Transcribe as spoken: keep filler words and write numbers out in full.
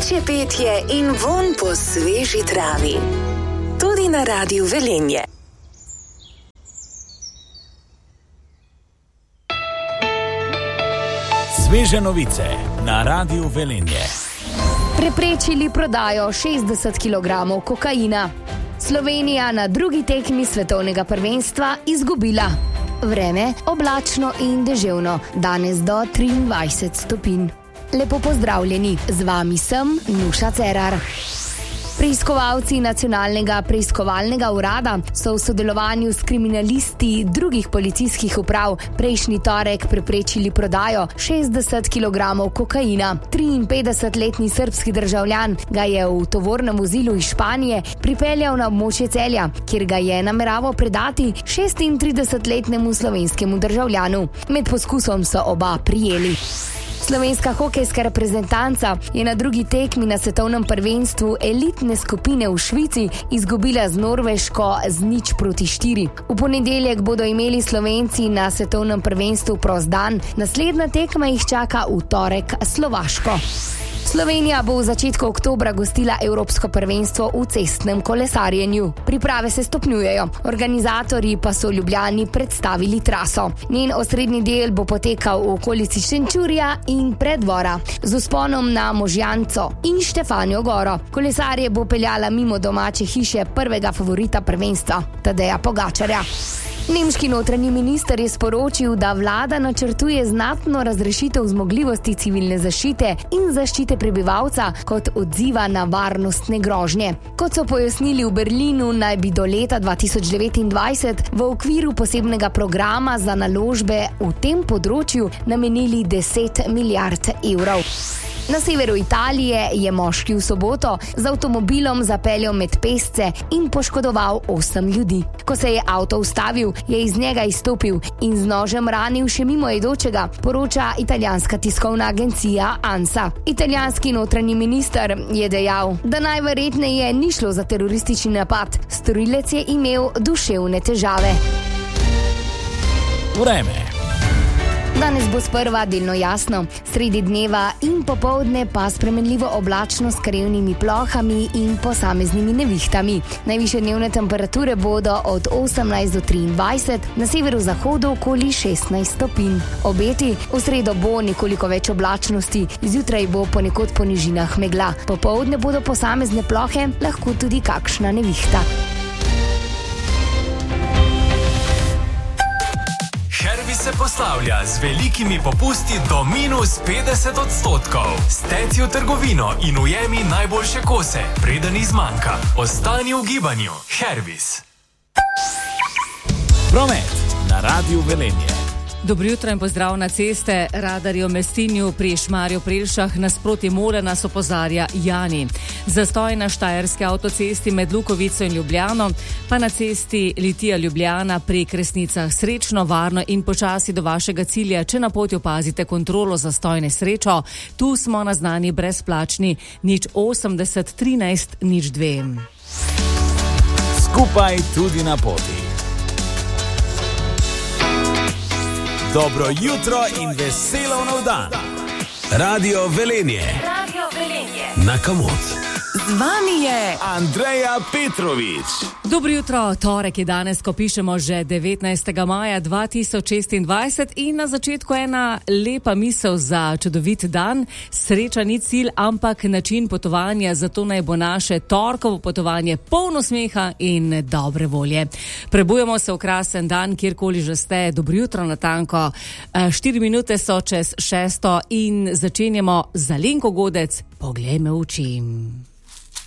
Ptičje petje in vonj po sveži travi. Tudi na Radiu Velenje. Sveže novice na Radiu Velenje. Preprečili prodajo šestdeset kilogramov kokaina. Slovenija na drugi tekmi svetovnega prvenstva izgubila. Vreme oblačno in deževno, danes do triindvajset stopinj. Lepo pozdravljeni, z vami sem Nuša Cerar. Preiskovalci Nacionalnega preiskovalnega urada so v sodelovanju s kriminalisti drugih policijskih uprav prejšnji torek preprečili prodajo šestdeset kilogramov kokaina. triinpetdesetletni srbski državljan ga je v tovornem vozilu iz Španije pripeljal na območje Celja, kjer ga je nameraval predati šestintridesetletnemu slovenskemu državljanu. Med poskusom so oba prijeli. Slovenska hokejska reprezentanca je na drugi tekmi na svetovnem prvenstvu elitne skupine v Švici izgubila z Norveško z nič proti štiri. V ponedeljek bodo imeli Slovenci na svetovnem prvenstvu prost dan, naslednja tekma jih čaka v torek Slovaško. Slovenija bo v začetku oktobra gostila Evropsko prvenstvo v cestnem kolesarjenju. Priprave se stopnjujejo, organizatorji pa so v Ljubljani predstavili traso. Njen osrednji del bo potekal v okolici Šenčurja in Preddvora, z vzponom na Možjanco in Štefanjo goro. Kolesarje bo peljala mimo domače hiše prvega favorita prvenstva, Tadeja Pogačarja. Nemški notranji minister je sporočil, da vlada načrtuje znatno razrešitev zmogljivosti civilne zaščite in zaščite prebivalca kot odziva na varnostne grožnje. Kot so pojasnili v Berlinu, naj bi do leta dva tisoč devetindvajset v okviru posebnega programa za naložbe v tem področju namenili deset milijard evrov. Na severu Italije je moški v soboto z avtomobilom zapeljal med pešce in poškodoval osem ljudi. Ko se je avto ustavil, je iz njega izstopil in z nožem ranil še mimoidočega, poroča italijanska tiskovna agencija ANSA. Italijanski notranji minister je dejal, da najverjetneje ni šlo za teroristični napad. Storilec je imel duševne težave. Vreme. Danes bo sprva delno jasno, sredi dneva in popoldne pa spremenljivo oblačno s krajevnimi plohami in posameznimi nevihtami. Najvišje dnevne temperature bodo od osemnajst do triindvajset, na severozahodu okoli šestnajst stopinj. Obeti, v sredo bo nekoliko več oblačnosti, zjutraj bo ponekod po nižinah megla. Popoldne bodo posamezne plohe, lahko tudi kakšna nevihta. Se poslavlja z velikimi popusti do minus petdeset odstotkov. Steci v trgovino in ujemi najboljše kose, preden izmanjka. Ostani v gibanju. Hervis. Promet na Radiu Velenje. Dobro jutro in pozdrav na ceste. Radarji v Mestinju pri Šmarju pri Jelšah nasproti Mole nas opozarja Jani. Zastoj na štajerski avtocesti med Lukovico in Ljubljano, pa na cesti Litija-Ljubljana pri Kresnicah. Srečno, varno in počasi do vašega cilja, če na poti opazite kontrolo zastojne srečo. Tu smo naznani brezplačni nič osemdeset trinajst nič dve. Skupaj tudi na poti. Dobro jutro in veselo nov dan. Radio Velenje. Radio Velenje. Na Kamot. Z vami je Andreja Petrovič. Dobro jutro, torek je danes, ko pišemo že devetnajstega maja dva tisoč šestindvajset in na začetku ena lepa misel za čudovit dan. Sreča ni cilj, ampak način potovanja, zato naj bo naše torkovo potovanje polno smeha in dobre volje. Prebujemo se v krasen dan, kjerkoli že ste. Dobro jutro natanko. Štiri minute so čez šesto in začenjamo z Alenko Godec. Poglej me v oči.